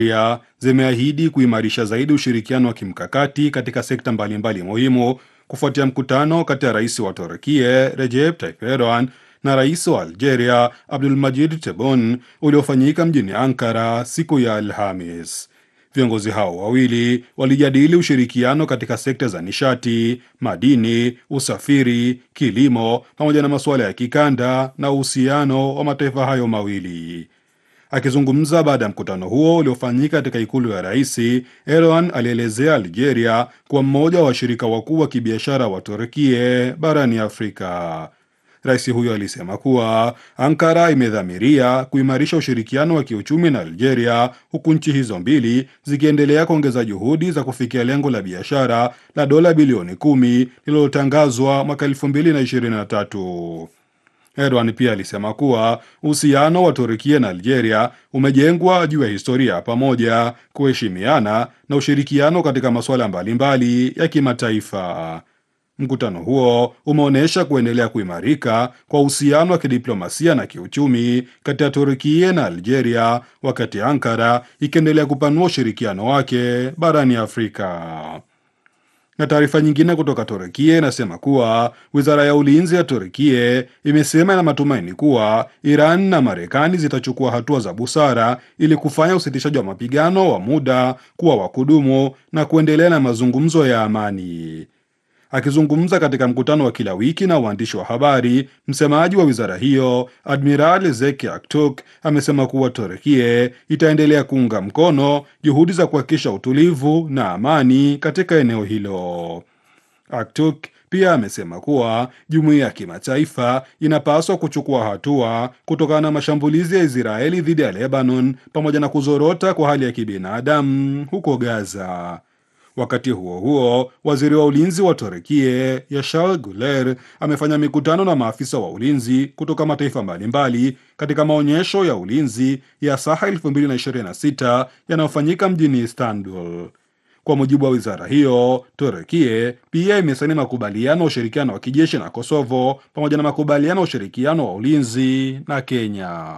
Pia zimeahidi kuimarisha zaidi ushirikiano wa kimkakati katika sekta mbalimbali muhimu kufuatia mkutano kati ya rais wa Turkia Recep Tayyip Erdogan na rais wa Algeria Abdulmajid Tebboune uliofanyika mjini Ankara siku ya Alhamis. Viongozi hao wawili walijadili ushirikiano katika sekta za nishati, madini, usafiri, kilimo pamoja na masuala ya kikanda na uhusiano wa mataifa hayo mawili. Akizungumza baada ya mkutano huo uliofanyika katika ikulu ya rais, Erdogan alielezea Algeria kuwa mmoja wa washirika wakuu wa kibiashara wa Turkia barani Afrika. Rais huyo alisema kuwa Ankara imedhamiria kuimarisha ushirikiano wa kiuchumi na Algeria, huku nchi hizo mbili zikiendelea kuongeza juhudi za kufikia lengo la biashara la dola bilioni 10 lililotangazwa mwaka 2023. Erdogan pia alisema kuwa uhusiano wa Turkia na Algeria umejengwa juu ya historia ya pamoja, kuheshimiana na ushirikiano katika masuala mbalimbali ya kimataifa. Mkutano huo umeonyesha kuendelea kuimarika kwa uhusiano wa kidiplomasia na kiuchumi kati ya Turkia na Algeria, wakati Ankara ikiendelea kupanua ushirikiano wake barani Afrika. Na taarifa nyingine kutoka Turkia inasema kuwa wizara ya ulinzi ya Turkia imesema ina matumaini kuwa Iran na Marekani zitachukua hatua za busara ili kufanya usitishaji wa mapigano wa muda kuwa wa kudumu na kuendelea na mazungumzo ya amani. Akizungumza katika mkutano wa kila wiki na waandishi wa habari, msemaji wa wizara hiyo Admiral Zeki Aktuk amesema kuwa Turkia itaendelea kuunga mkono juhudi za kuhakikisha utulivu na amani katika eneo hilo. Aktuk pia amesema kuwa jumuiya ya kimataifa inapaswa kuchukua hatua kutokana na mashambulizi ya Israeli dhidi ya Lebanon pamoja na kuzorota kwa hali ya kibinadamu huko Gaza. Wakati huo huo, waziri wa ulinzi wa Turkia Yashar Guler amefanya mikutano na maafisa wa ulinzi kutoka mataifa mbalimbali katika maonyesho ya ulinzi ya Saha 2026 yanayofanyika mjini Istanbul. Kwa mujibu wa wizara hiyo, Turkia pia imesaini makubaliano ya ushirikiano wa kijeshi na Kosovo pamoja na makubaliano ya ushirikiano wa ulinzi na Kenya.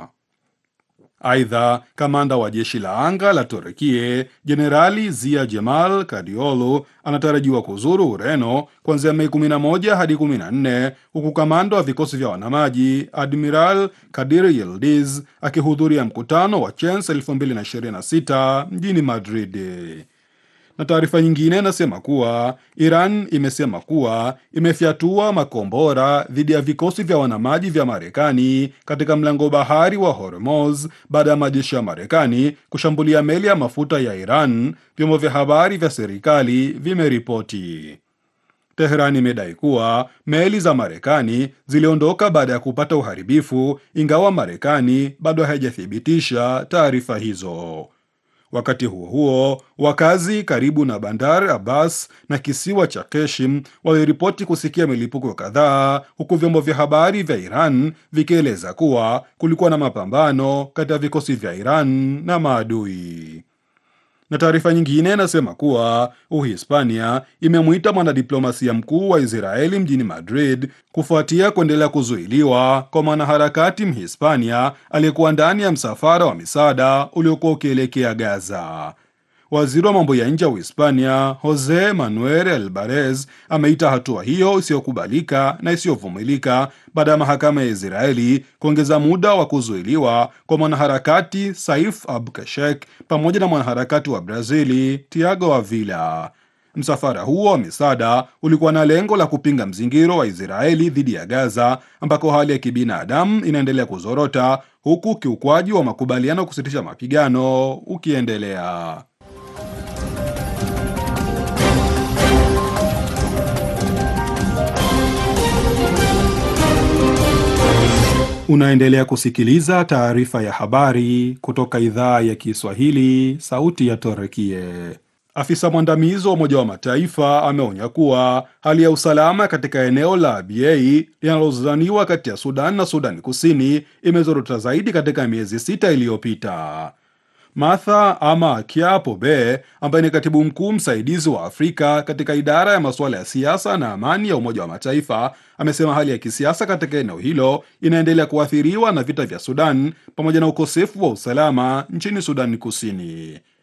Aidha, kamanda wa jeshi la anga la Turkia Jenerali Zia Cemal Kadioglu anatarajiwa kuzuru Ureno kuanzia Mei 11 hadi 14, huku kamanda wa vikosi vya wanamaji Admiral Kadir Yildiz akihudhuria mkutano wa Chance 2026 mjini Madrid. Na taarifa nyingine inasema kuwa Iran imesema kuwa imefyatua makombora dhidi ya vikosi vya wanamaji vya Marekani katika mlango bahari wa Hormuz baada ya majeshi ya Marekani kushambulia meli ya mafuta ya Iran, vyombo vya habari vya serikali vimeripoti. Teheran imedai kuwa meli za Marekani ziliondoka baada ya kupata uharibifu, ingawa Marekani bado haijathibitisha taarifa hizo. Wakati huo huo, wakazi karibu na Bandar Abbas na kisiwa cha Keshim waliripoti kusikia milipuko kadhaa, huku vyombo vya habari vya Iran vikieleza kuwa kulikuwa na mapambano kati ya vikosi vya Iran na maadui. Na taarifa nyingine inasema kuwa Uhispania imemwita mwanadiplomasia mkuu wa Israeli mjini Madrid kufuatia kuendelea kuzuiliwa kwa mwanaharakati Mhispania aliyekuwa ndani ya msafara wa misaada uliokuwa ukielekea Gaza. Waziri wa mambo ya nje wa Uhispania Jose Manuel Albares ameita hatua hiyo isiyokubalika na isiyovumilika baada ya mahakama ya Israeli kuongeza muda wa kuzuiliwa kwa mwanaharakati Saif Abkeshek pamoja na mwanaharakati wa Brazili Tiago Avila. Msafara huo wa misaada ulikuwa na lengo la kupinga mzingiro wa Israeli dhidi ya Gaza, ambako hali ya kibinadamu inaendelea kuzorota huku ukiukwaji wa makubaliano ya kusitisha mapigano ukiendelea. Unaendelea kusikiliza taarifa ya habari kutoka idhaa ya Kiswahili, sauti ya Turkia. Afisa mwandamizi wa Umoja wa Mataifa ameonya kuwa hali ya usalama katika eneo la Abyei linalozozaniwa kati ya Sudan na Sudan Kusini imezorota zaidi katika miezi 6 iliyopita. Martha ama Kiapo Be, ambaye ni katibu mkuu msaidizi wa Afrika katika idara ya masuala ya siasa na amani ya Umoja wa Mataifa, amesema hali ya kisiasa katika eneo hilo inaendelea kuathiriwa na vita vya Sudan pamoja na ukosefu wa usalama nchini Sudan Kusini.